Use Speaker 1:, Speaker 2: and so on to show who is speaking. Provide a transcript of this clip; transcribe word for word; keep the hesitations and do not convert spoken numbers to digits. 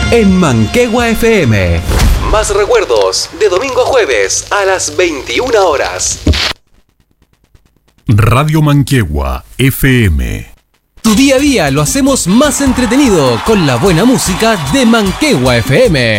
Speaker 1: en Manquehue F M. Más recuerdos de domingo a jueves a las veintiuna horas.
Speaker 2: Radio Manquehue F M.
Speaker 1: Tu día a día lo hacemos más entretenido con la buena música de Manquehue F M.